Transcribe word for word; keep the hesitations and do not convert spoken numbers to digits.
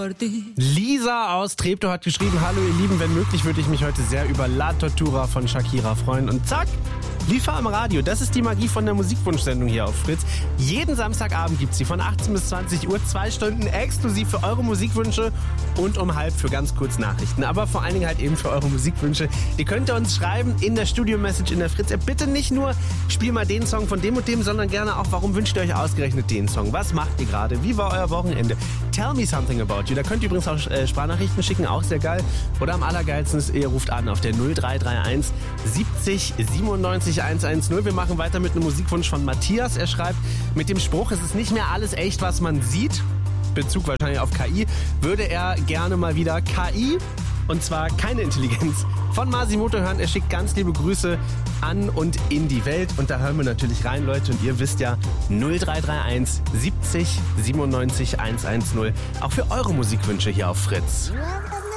por ti. Lisa aus Treptow hat geschrieben, hallo ihr Lieben, wenn möglich würde ich mich heute sehr über La Tortura von Shakira freuen. Und zack, Liefer am Radio. Das ist die Magie von der Musikwunschsendung hier auf Fritz. Jeden Samstagabend gibt es sie von achtzehn bis zwanzig Uhr, zwei Stunden exklusiv für eure Musikwünsche und um halb für ganz kurz Nachrichten. Aber vor allen Dingen halt eben für eure Musikwünsche. Ihr könnt ihr uns schreiben in der Studio-Message in der Fritz-App. Bitte nicht nur, spiel mal den Song von dem und dem, sondern gerne auch, warum wünscht ihr euch ausgerechnet den Song? Was macht ihr gerade? Wie war euer Wochenende? Tell me something about you. Da könnt ihr übrigens auch äh, Sprachnachrichten schicken, auch sehr geil. Oder am allergeilsten ist, ihr ruft an auf der null drei drei eins siebzig siebenundneunzig hundertzehn. Wir machen weiter mit einem Musikwunsch von Matthias. Er schreibt mit dem Spruch, es ist nicht mehr alles echt, was man sieht. Bezug wahrscheinlich auf K I. Würde er gerne mal wieder K I, und zwar keine Intelligenz, von Masimoto hören. Er schickt ganz liebe Grüße an und in die Welt. Und da hören wir natürlich rein, Leute. Und ihr wisst ja, null drei drei eins siebzig siebenundneunzig hundertzehn. Auch für eure Musikwünsche hier auf Fritz. Welcome